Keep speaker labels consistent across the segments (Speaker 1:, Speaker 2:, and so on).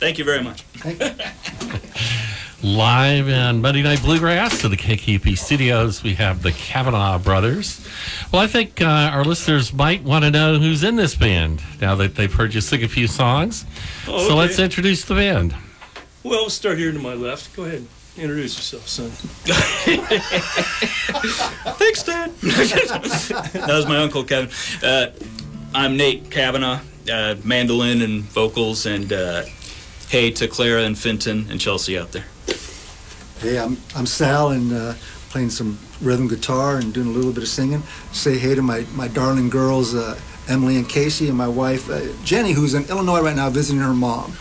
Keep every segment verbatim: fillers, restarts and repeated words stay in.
Speaker 1: Thank you very much.
Speaker 2: Live on Monday Night Bluegrass to the K K U P studios, we have the Kavanaugh Brothers. Well, I think uh, our listeners might want to know who's in this band now that they've heard you sing a few songs.
Speaker 3: Oh, okay.
Speaker 2: So let's introduce the band.
Speaker 3: Well, we'll start here to my left. Go ahead. Introduce yourself, son. Thanks, Dad.
Speaker 1: That was my Uncle Kevin. Uh, I'm Nate Kavanaugh, uh, mandolin and vocals, and uh, hey to Clara and Fenton and Chelsea out there.
Speaker 4: Hey, I'm I'm Sal, and uh, playing some rhythm guitar and doing a little bit of singing. Say hey to my, my darling girls, uh, Emily and Casey, and my wife, uh, Jenny, who's in Illinois right now visiting her mom.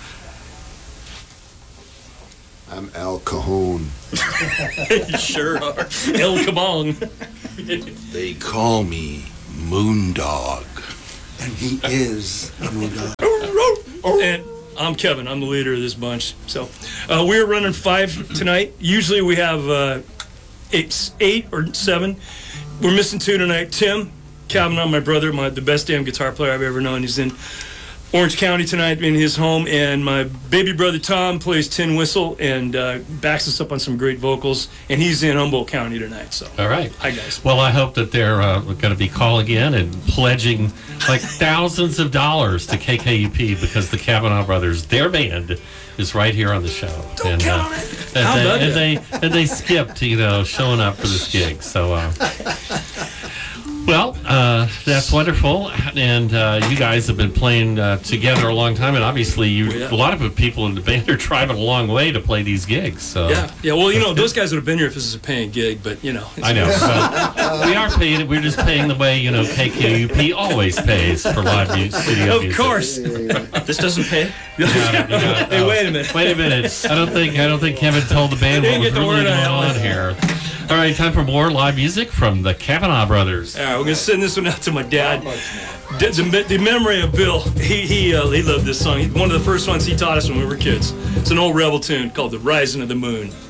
Speaker 5: I'm Al Cajon.
Speaker 1: You sure are.
Speaker 3: El Kabong.
Speaker 5: They call me Moondog.
Speaker 4: And he is a moondog.
Speaker 3: And I'm Kevin. I'm the leader of this bunch. So uh, we're running five tonight. Usually we have uh, eight, eight or seven. We're missing two tonight. Tim Kavanaugh, my brother, my the best damn guitar player I've ever known. He's in Orange County tonight in his home, and my baby brother Tom plays tin whistle and uh, backs us up on some great vocals, and he's in Humboldt County tonight. So,
Speaker 2: All right.
Speaker 3: hi guys.
Speaker 2: Well, I hope that they're uh, going to be calling in and pledging like thousands of dollars to K K U P because the Kavanaugh Brothers, their band, is right here on the show.
Speaker 3: Don't
Speaker 2: and,
Speaker 3: count
Speaker 2: uh,
Speaker 3: on it.
Speaker 2: And,
Speaker 1: How
Speaker 2: they,
Speaker 1: about
Speaker 2: and
Speaker 1: it?
Speaker 2: they and they skipped, you know, showing up for this gig. So, uh, well, uh, that's wonderful. And uh, you guys have been playing uh, together a long time, and obviously, you
Speaker 3: Yeah.
Speaker 2: a lot of the people in the band are driving a long way to play these gigs. So.
Speaker 3: Yeah, yeah. Well, you know, those guys would have been here if this was a paying gig, but you know. it's-
Speaker 2: I know. Well, we are paying. We're just paying the way you know K K U P always pays for live mu- studio
Speaker 3: Of
Speaker 2: music.
Speaker 3: course.
Speaker 1: This doesn't pay?
Speaker 2: You gotta- you gotta-
Speaker 3: Hey,
Speaker 2: oh,
Speaker 3: wait a minute.
Speaker 2: Wait a minute. I don't think I don't think Kevin told the band what
Speaker 3: Didn't
Speaker 2: was
Speaker 3: get the
Speaker 2: really
Speaker 3: word
Speaker 2: going
Speaker 3: out.
Speaker 2: on here. All right, time for more live music from the Kavanaugh Brothers.
Speaker 3: All right, we're gonna send this one out to my dad. The, the, the memory of Bill. He he uh, he loved this song. One of the first ones he taught us when we were kids. It's an old rebel tune called "The Rising of the Moon."